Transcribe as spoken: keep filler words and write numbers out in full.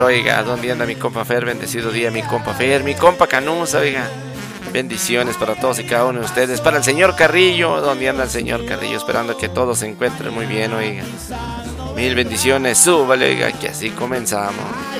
Oiga, ¿dónde anda mi compa Fer? Bendecido día, mi compa Fer, mi compa Canusa, oiga. Bendiciones para todos y cada uno de ustedes. Para el señor Carrillo, ¿dónde anda el señor Carrillo? Esperando que todos se encuentren muy bien, oiga. Mil bendiciones, súbale, oiga, que así comenzamos.